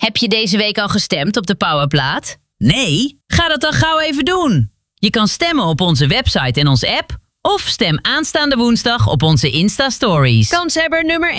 Heb je deze week al gestemd op de Powerplaat? Nee? Ga dat dan gauw even doen. Je kan stemmen op onze website en onze app of stem aanstaande woensdag op onze Insta-stories. Kanshebber nummer